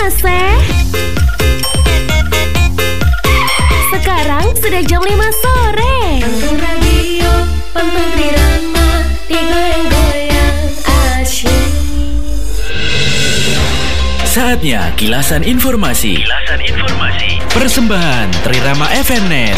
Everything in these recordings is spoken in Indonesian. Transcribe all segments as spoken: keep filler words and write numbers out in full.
Mase. Sekarang sudah jam lima sore. Pantun radio, pantun Trirama, digoyang-goyang asyik. Saatnya kilasan informasi. Kilasan informasi. Persembahan Trirama F M Net.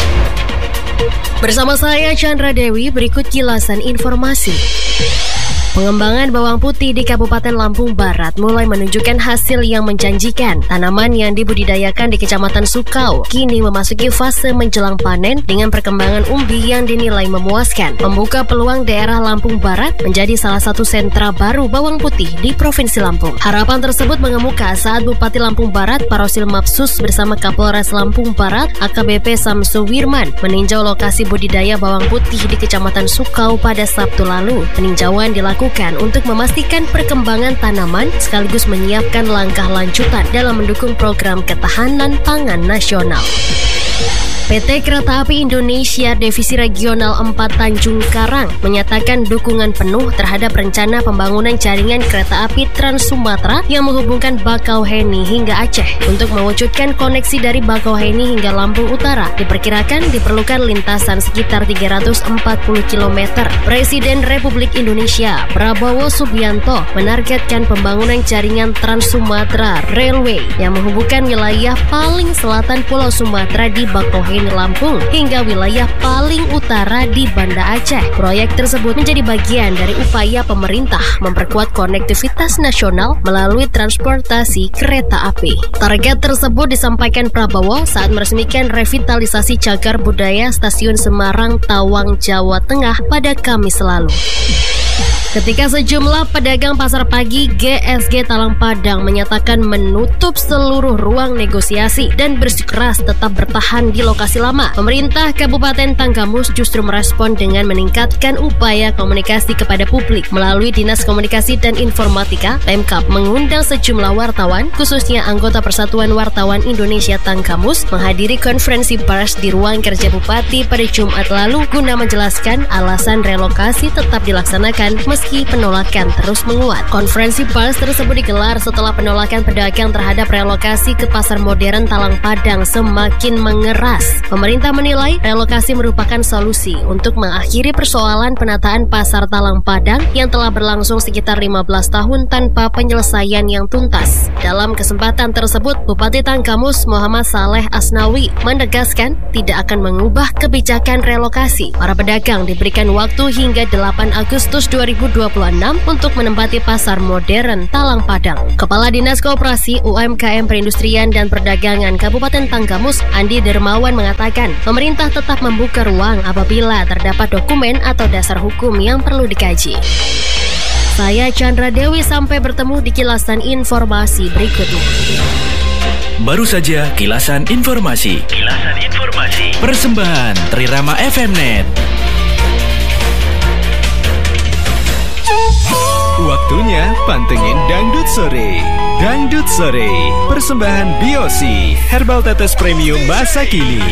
Bersama saya Chandra Dewi, berikut kilasan informasi. Pengembangan bawang putih di Kabupaten Lampung Barat mulai menunjukkan hasil yang menjanjikan. Tanaman yang dibudidayakan di Kecamatan Sukau kini memasuki fase menjelang panen dengan perkembangan umbi yang dinilai memuaskan, membuka peluang daerah Lampung Barat menjadi salah satu sentra baru bawang putih di Provinsi Lampung. Harapan tersebut mengemuka saat Bupati Lampung Barat Parosil Mapsus bersama Kapolres Lampung Barat A K B P Samsu Wirman meninjau lokasi budidaya bawang putih di Kecamatan Sukau pada Sabtu lalu. Peninjauan dilakukan untuk memastikan perkembangan tanaman sekaligus menyiapkan langkah lanjutan dalam mendukung program ketahanan pangan nasional. P T Kereta Api Indonesia Divisi Regional empat Tanjung Karang menyatakan dukungan penuh terhadap rencana pembangunan jaringan kereta api Trans Sumatera yang menghubungkan Bakauheni hingga Aceh. Untuk mewujudkan koneksi dari Bakauheni hingga Lampung Utara, diperkirakan diperlukan lintasan sekitar tiga ratus empat puluh kilometer. Presiden Republik Indonesia Prabowo Subianto menargetkan pembangunan jaringan Trans Sumatera Railway yang menghubungkan wilayah paling selatan Pulau Sumatera di Bakauheni Lampung hingga wilayah paling utara di Banda Aceh. Proyek tersebut menjadi bagian dari upaya pemerintah memperkuat konektivitas nasional melalui transportasi kereta api. Target tersebut disampaikan Prabowo saat meresmikan revitalisasi cagar budaya Stasiun Semarang Tawang, Jawa Tengah pada Kamis lalu. Ketika sejumlah pedagang pasar pagi G S G Talang Padang menyatakan menutup seluruh ruang negosiasi dan bersikeras tetap bertahan di lokasi lama, pemerintah Kabupaten Tanggamus justru merespon dengan meningkatkan upaya komunikasi kepada publik. Melalui Dinas Komunikasi dan Informatika, Pemkab mengundang sejumlah wartawan, khususnya anggota Persatuan Wartawan Indonesia Tanggamus, menghadiri konferensi pers di ruang kerja Bupati pada Jumat lalu guna menjelaskan alasan relokasi tetap dilaksanakan meski penolakan terus menguat. Konferensi pers tersebut digelar setelah penolakan pedagang terhadap relokasi ke pasar modern Talang Padang semakin mengeras. Pemerintah menilai relokasi merupakan solusi untuk mengakhiri persoalan penataan pasar Talang Padang yang telah berlangsung sekitar lima belas tahun tanpa penyelesaian yang tuntas. Dalam kesempatan tersebut, Bupati Tanggamus Muhammad Saleh Asnawi menegaskan tidak akan mengubah kebijakan relokasi. Para pedagang diberikan waktu hingga delapan Agustus dua ribu dua puluh enam untuk menempati pasar modern Talang Padang. Kepala Dinas Koperasi U M K M Perindustrian dan Perdagangan Kabupaten Tanggamus Andi Dermawan mengatakan pemerintah tetap membuka ruang apabila terdapat dokumen atau dasar hukum yang perlu dikaji. Saya Chandra Dewi, sampai bertemu di kilasan informasi berikutnya. Baru saja kilasan informasi. Kilasan informasi. Persembahan Trirama F M Net. Waktunya pantengin Dangdut Sore. Dangdut Sore, persembahan B O C, Herbal Tetes Premium masa kini.